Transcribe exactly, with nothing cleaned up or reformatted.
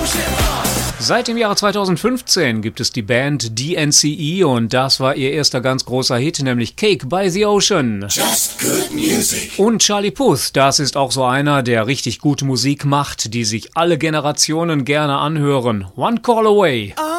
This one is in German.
Seit dem Jahre zweitausendfünfzehn gibt es die Band D N C E und das war ihr erster ganz großer Hit, nämlich Cake by the Ocean. Just good music. Und Charlie Puth, das ist auch so einer, der richtig gute Musik macht, die sich alle Generationen gerne anhören. One Call Away.